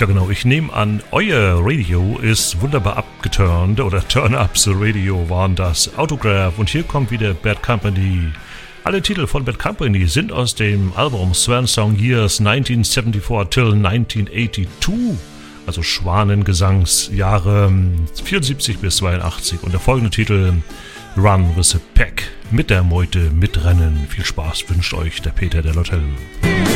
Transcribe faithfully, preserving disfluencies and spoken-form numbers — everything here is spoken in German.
Tja genau, ich nehme an, euer Radio ist wunderbar abgeturnt oder Turn-Ups Radio waren das. Autograph und hier kommt wieder Bad Company. Alle Titel von Bad Company sind aus dem Album Swan Song Years neunzehn siebenundsiebzig till neunzehnhundertzweiundachtzig, also Schwanengesangsjahre vierundsiebzig bis zweiundachtzig und der folgende Titel Run with a Pack, mit der Meute mitrennen. Viel Spaß wünscht euch der Peter der Lotteln.